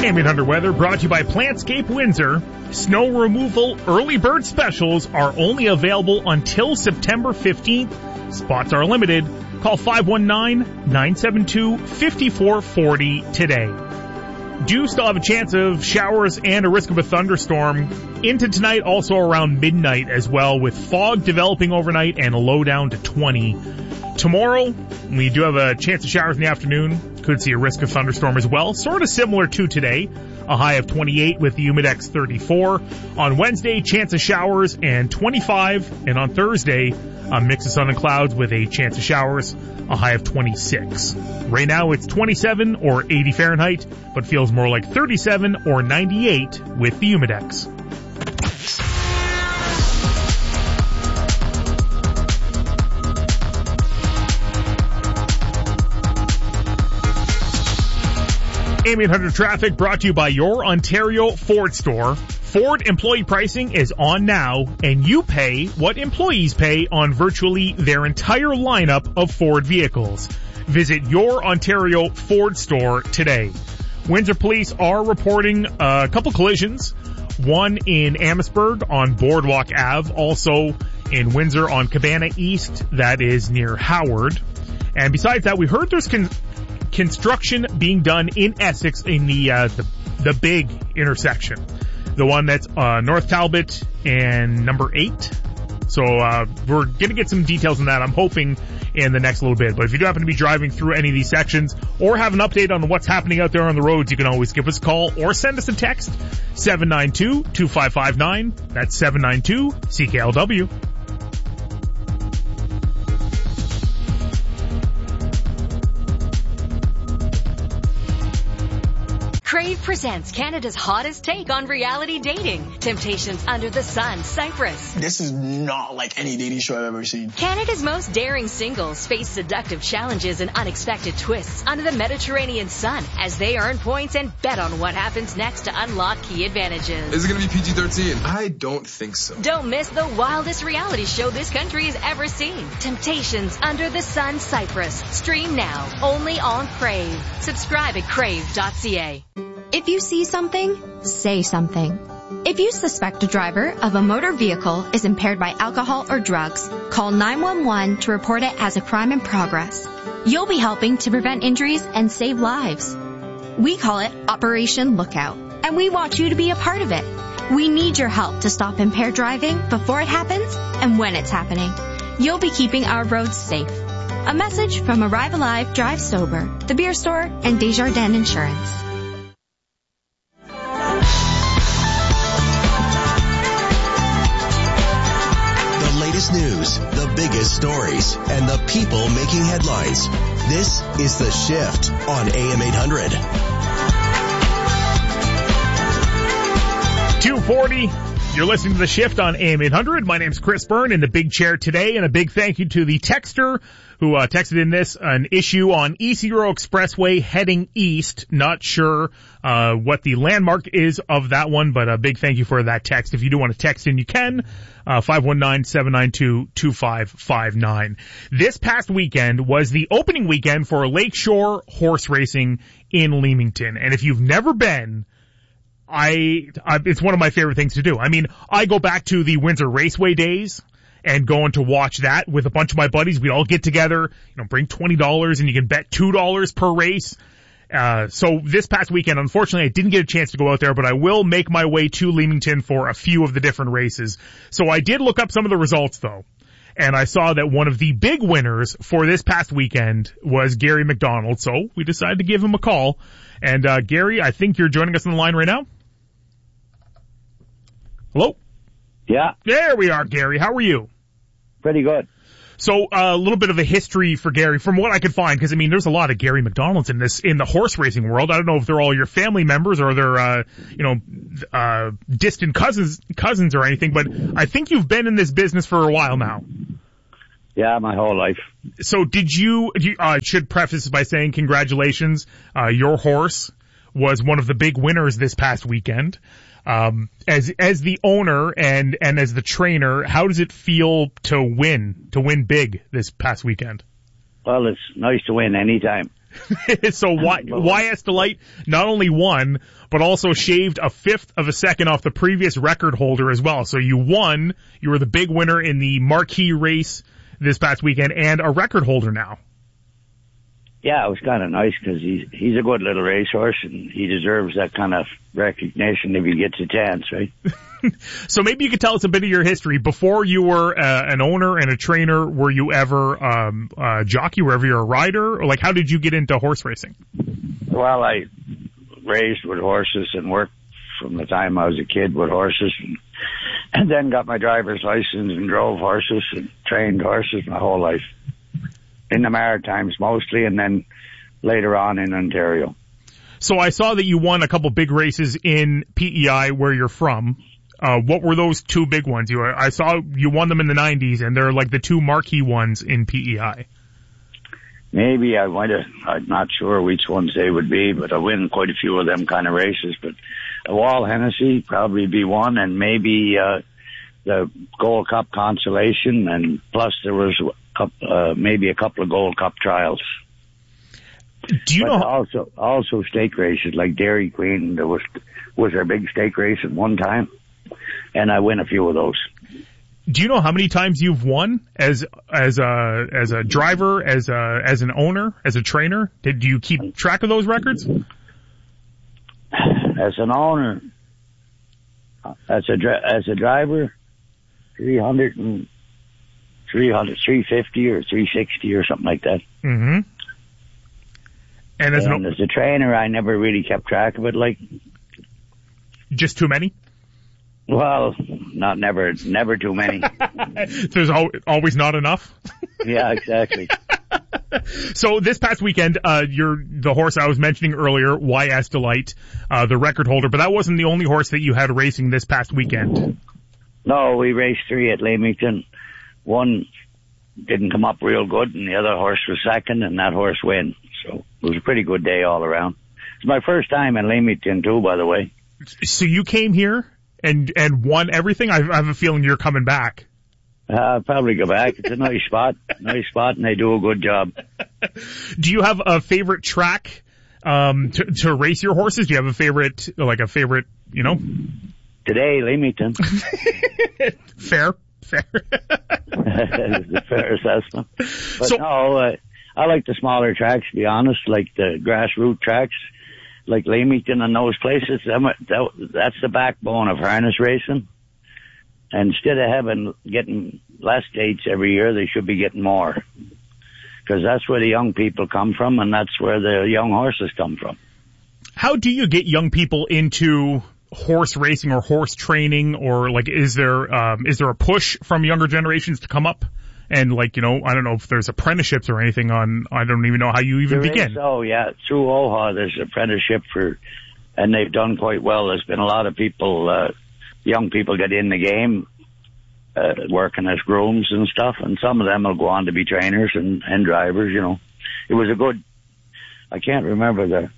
AM 800 weather brought to you by Plantscape Windsor. Snow removal early bird specials are only available until September 15th. Spots are limited. Call 519-972-5440 today. Do still have a chance of showers and a risk of a thunderstorm into tonight, also around midnight as well, with fog developing overnight and a low down to 20. Tomorrow, we do have a chance of showers in the afternoon. Could see a risk of thunderstorm as well, sort of similar to today. A high of 28 with the Humidex 34. On Wednesday, chance of showers and 25. And on Thursday, a mix of sun and clouds with a chance of showers, a high of 26. Right now, it's 27 or 80 Fahrenheit, but feels more like 37 or 98 with the Humidex. AM 800 traffic brought to you by your Ontario Ford store. Ford employee pricing is on now, and you pay what employees pay on virtually their entire lineup of Ford vehicles. Visit your Ontario Ford store today. Windsor Police are reporting a couple collisions. One in Amherstburg on Boardwalk Ave, also in Windsor on Cabana East, that is near Howard. And besides that, we heard there's construction being done in Essex in the big intersection. The one that's North Talbot and number 8. So we're going to get some details on that, I'm hoping, in the next little bit. But if you do happen to be driving through any of these sections or have an update on what's happening out there on the roads, you can always give us a call or send us a text, 792-2559. That's 792-CKLW. Crave presents Canada's hottest take on reality dating. Temptations Under the Sun, Cyprus. This is not like any dating show I've ever seen. Canada's most daring singles face seductive challenges and unexpected twists under the Mediterranean sun as they earn points and bet on what happens next to unlock key advantages. Is it going to be PG-13? I don't think so. Don't miss the wildest reality show this country has ever seen. Temptations Under the Sun, Cyprus. Stream now, only on Crave. Subscribe at crave.ca. If you see something, say something. If you suspect a driver of a motor vehicle is impaired by alcohol or drugs, call 911 to report it as a crime in progress. You'll be helping to prevent injuries and save lives. We call it Operation Lookout, and we want you to be a part of it. We need your help to stop impaired driving before it happens and when it's happening. You'll be keeping our roads safe. A message from Arrive Alive, Drive Sober, The Beer Store, and Desjardins Insurance. News, the biggest stories, and the people making headlines. This is The Shift on AM 800. 2:40. You're listening to The Shift on AM 800. My name's Chris Byrne in the big chair today, and a big thank you to the texter who texted in an issue on East-Euro Expressway heading east. Not sure what the landmark is of that one, but a big thank you for that text. If you do want to text in, you can. 519-792-2559. This past weekend was the opening weekend for Lakeshore Horse Racing in Leamington. And if you've never been, it's one of my favorite things to do. I mean, I go back to the Windsor Raceway days and going to watch that with a bunch of my buddies. We'd all get together, bring $20 and you can bet $2 per race. So this past weekend, unfortunately, I didn't get a chance to go out there, but I will make my way to Leamington for a few of the different races. So I did look up some of the results though, and I saw that one of the big winners for this past weekend was Gary McDonald. So we decided to give him a call. And Gary, I think you're joining us on the line right now. Hello? Yeah. There we are, Gary. How are you? Pretty good. So a little bit of a history for Gary, from what I could find, because there's a lot of Gary McDonalds in the horse racing world. I don't know if they're all your family members or they're distant cousins or anything, but I think you've been in this business for a while now. Yeah, my whole life. So I should preface by saying congratulations. Your horse was one of the big winners this past weekend. As the owner and as the trainer, how does it feel to win big this past weekend? Well, it's nice to win anytime. So YS Delight not only won, but also shaved a fifth of a second off the previous record holder as well. So you won. You were the big winner in the marquee race this past weekend and a record holder now. Yeah, it was kind of nice because he's a good little racehorse and he deserves that kind of recognition if he gets a chance, right? So maybe you could tell us a bit of your history. Before you were an owner and a trainer, were you ever a jockey? Were you a rider? Or like, how did you get into horse racing? Well, I raised with horses and worked from the time I was a kid with horses and then got my driver's license and drove horses and trained horses my whole life. In the Maritimes mostly, and then later on in Ontario. So I saw that you won a couple big races in PEI where you're from. What were those two big ones? I saw you won them in the 90s, and they're like the two marquee ones in PEI. Maybe I might have, I'm not sure which ones they would be, but I win quite a few of them kind of races. But Wall Hennessy probably be one, and maybe the Gold Cup Consolation, and plus there was maybe a couple of Gold Cup trials. Do you know? Also stake races like Dairy Queen. There was our big stake race at one time, and I win a few of those. Do you know how many times you've won as a driver, as an owner, as a trainer? Do you keep track of those records? As an owner, as a driver, 350 or 360 or something like that. Mm-hmm. And as a trainer, I never really kept track of it. Like, just too many? Well, never too many. There's always not enough? Yeah, exactly. So this past weekend, you're the horse I was mentioning earlier, YS Delight, the record holder, but that wasn't the only horse that you had racing this past weekend. No, we raced 3 at Leamington. One didn't come up real good, and the other horse was second, and that horse won. So it was a pretty good day all around. It's my first time in Leamington, too, by the way. So you came here and won everything? I have a feeling you're coming back. I'll probably go back. It's a nice spot, and they do a good job. Do you have a favorite track to race your horses? Do you have a favorite, you know? Today, Leamington. Fair. It's a fair assessment. But no, I like the smaller tracks, to be honest, like the grassroots tracks, like Leamington and those places. That's the backbone of harness racing. And instead of getting less dates every year, they should be getting more. Because that's where the young people come from, and that's where the young horses come from. How do you get young people into horse racing or horse training, or like is there a push from younger generations to come up and I don't know if there's apprenticeships or anything I don't even know how you even begin. Oh yeah, through OHA there's apprenticeship and they've done quite well. There's been a lot of people, young people get in the game, working as grooms and stuff, and some of them will go on to be trainers and drivers, you know. It was a good, I can't remember the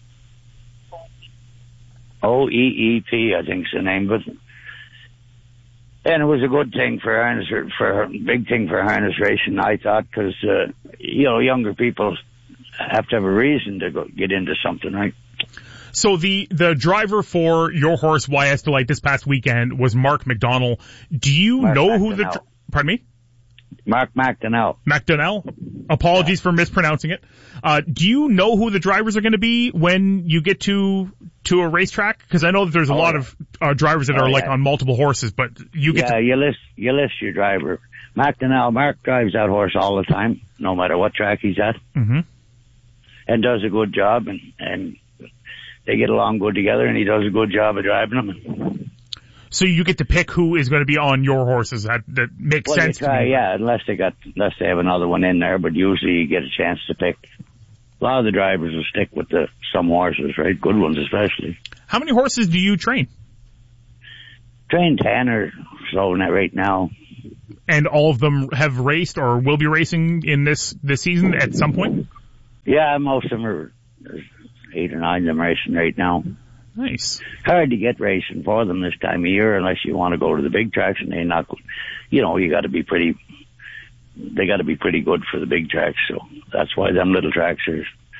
OEEP, I think is the name, but and it was a good thing big thing for harness racing, I thought, because younger people have to have a reason to get into something, right? So the driver for your horse YS Delight this past weekend was Mark McDonnell. Do you know who pardon me? Mark McDonnell. McDonnell? Apologies for mispronouncing it. Do you know who the drivers are going to be when you get to a racetrack? Because I know that there's a lot of drivers that are on multiple horses, but you get you list your driver. McDonnell, Mark drives that horse all the time, no matter what track he's at. Mm-hmm. And does a good job, and they get along good together, and he does a good job of driving them. So you get to pick who is going to be on your horses. That makes sense to me. Yeah, unless they have another one in there, but usually you get a chance to pick. A lot of the drivers will stick with some horses, right? Good ones especially. How many horses do you train? Train 10 or so right now. And all of them have raced or will be racing in this season at some point? Yeah, most of them are. There's 8 or 9 of them racing right now. Nice. Hard to get racing for them this time of year unless you want to go to the big tracks, and they got to be pretty good for the big tracks. So that's why them little tracks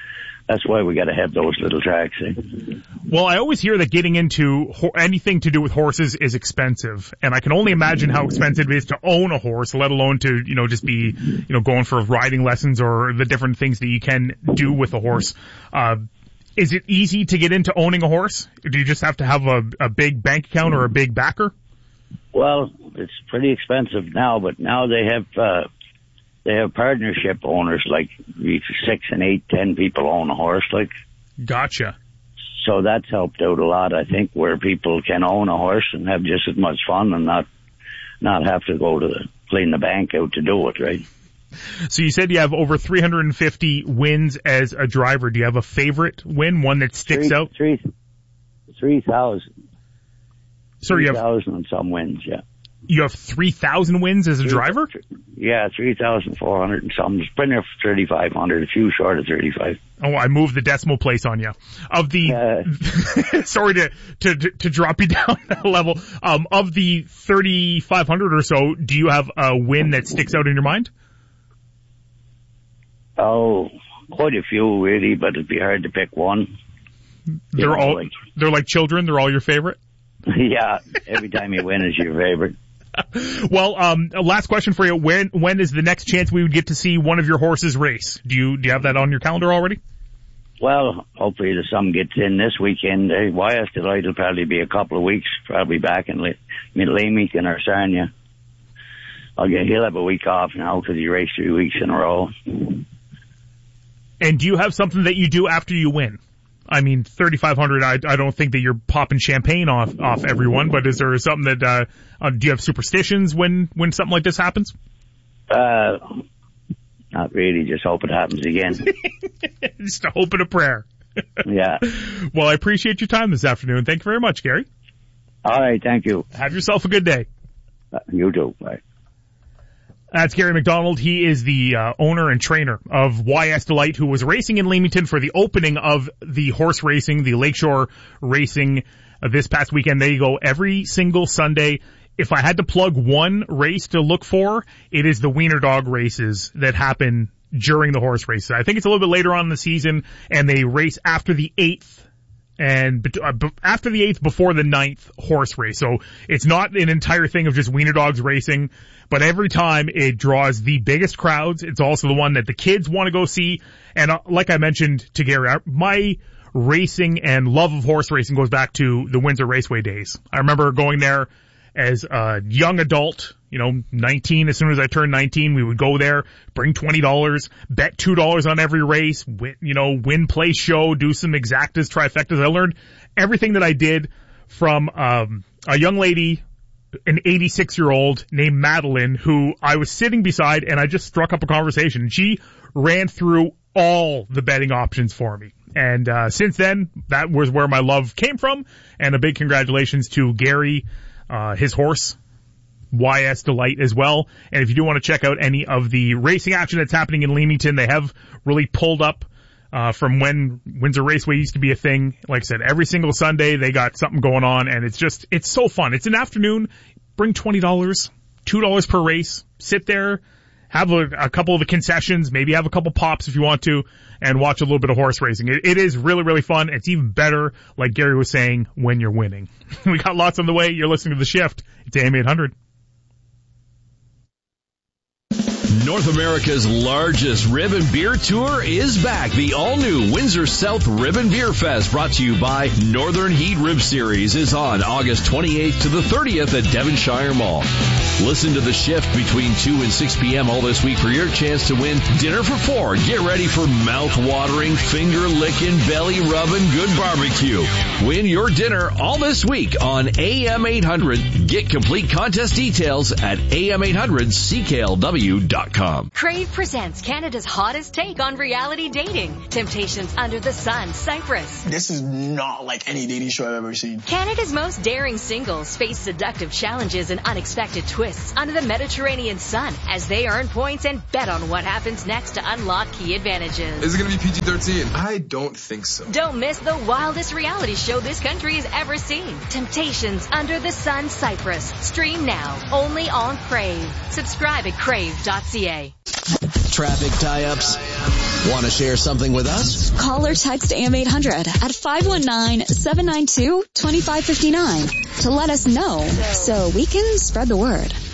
that's why we got to have those little tracks. Well, I always hear that getting into anything to do with horses is expensive, and I can only imagine how expensive it is to own a horse, let alone to, just be, going for riding lessons or the different things that you can do with a horse. Is it easy to get into owning a horse? Do you just have to have a big bank account or a big backer? Well, it's pretty expensive now, but now they have partnership owners, like 6 and 8, 10 people own a horse, like. Gotcha. So that's helped out a lot, I think, where people can own a horse and have just as much fun and not have to go to clean the bank out to do it, right? So you said you have over 350 wins as a driver. Do you have a favorite win, one that sticks out? 3,000. Sorry, 3,000 and some wins, yeah. You have 3,000 wins as a driver? Yeah, 3,400 and some. It's been there for 3,500, a few short of 35. Oh, I moved the decimal place on you. Of the, sorry to drop you down that level. Of the 3,500 or so, do you have a win that sticks out in your mind? Oh, quite a few really, but it'd be hard to pick one. They're like children. They're all your favorite. Yeah, every time you win is your favorite. Well, last question for you. When is the next chance we would get to see one of your horses race? Do you have that on your calendar already? Well, hopefully the sun gets in this weekend. YS Delight will probably be a couple of weeks, probably back in Leamington or Sarnia. He'll have a week off now because he raced 3 weeks in a row. And do you have something that you do after you win? I mean, 3,500, I don't think that you're popping champagne off everyone, but is there something that, do you have superstitions when something like this happens? Not really, just hope it happens again. Just a hope and a prayer. Yeah. Well, I appreciate your time this afternoon. Thank you very much, Gary. All right, thank you. Have yourself a good day. You too. Bye. That's Gary McDonald. He is the owner and trainer of YS Delight, who was racing in Leamington for the opening of the horse racing, the Lakeshore racing this past weekend. There you go, every single Sunday. If I had to plug one race to look for, it is the Wiener Dog races that happen during the horse races. I think it's a little bit later on in the season, and they race after the 8th. And after the 8th, before the 9th horse race. So it's not an entire thing of just Wiener Dogs racing, but every time it draws the biggest crowds. It's also the one that the kids want to go see. And like I mentioned to Gary, my racing and love of horse racing goes back to the Windsor Raceway days. I remember going there as a young adult, 19. As soon as I turned 19, we would go there, bring $20, bet $2 on every race, win, play, show, do some exactas, trifectas. I learned everything that I did from a young lady, an 86-year-old named Madeline, who I was sitting beside, and I just struck up a conversation. She ran through all the betting options for me. And since then, that was where my love came from. And a big congratulations to Gary, his horse, YS Delight as well. And if you do want to check out any of the racing action that's happening in Leamington, they have really pulled up from when Windsor Raceway used to be a thing. Like I said, every single Sunday they got something going on, and it's so fun. It's an afternoon. Bring $20, $2 per race. Sit there, have a couple of the concessions, maybe have a couple pops if you want to, and watch a little bit of horse racing. It is really, really fun. It's even better, like Gary was saying, when you're winning. We got lots on the way. You're listening to The Shift. It's AM 800. North America's largest rib and beer tour is back. The all-new Windsor South Rib and Beer Fest, brought to you by Northern Heat Rib Series, is on August 28th to the 30th at Devonshire Mall. Listen to The Shift between 2 and 6 p.m. all this week for your chance to win dinner for 4. Get ready for mouth-watering, finger-licking, belly-rubbing good barbecue. Win your dinner all this week on AM 800. Get complete contest details at am800cklw.com. Crave presents Canada's hottest take on reality dating. Temptations Under the Sun, Cyprus. This is not like any dating show I've ever seen. Canada's most daring singles face seductive challenges and unexpected twists under the Mediterranean sun as they earn points and bet on what happens next to unlock key advantages. Is it going to be PG-13? I don't think so. Don't miss the wildest reality show this country has ever seen. Temptations Under the Sun, Cyprus. Stream now, only on Crave. Subscribe at crave.ca. traffic tie-ups? Want to share something with us? Call or text AM 800 at 519-792-2559 to let us know so we can spread the word.